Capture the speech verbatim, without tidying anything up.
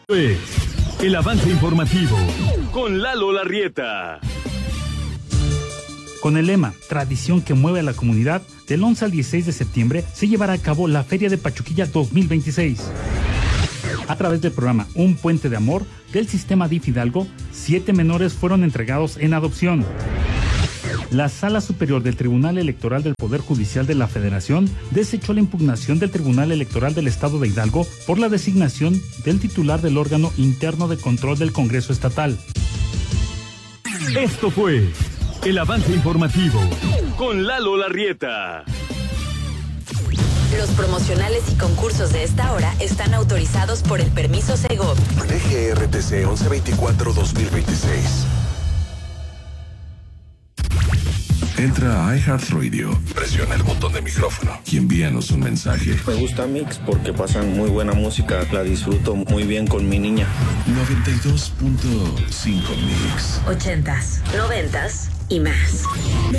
Es el avance informativo con Lalo Larrieta. Con el lema Tradición que mueve a la comunidad, del once al dieciséis de septiembre se llevará a cabo la Feria de Pachuquilla dos mil veintiséis. A través del programa Un Puente de Amor del sistema D I F Hidalgo, siete menores fueron entregados en adopción. La Sala Superior del Tribunal Electoral del Poder Judicial de la Federación desechó la impugnación del Tribunal Electoral del Estado de Hidalgo por la designación del titular del órgano interno de control del Congreso Estatal. Esto fue el avance informativo con Lalo Larrieta. Los promocionales y concursos de esta hora están autorizados por el permiso Segov. D G R T C once veinticuatro dos mil veintiséis. Entra a iHeartRadio, presiona el botón de micrófono y envíanos un mensaje. Me gusta Mix porque pasan muy buena música, la disfruto muy bien con mi niña. noventa y dos punto cinco Mix. Ochentas, noventas y más.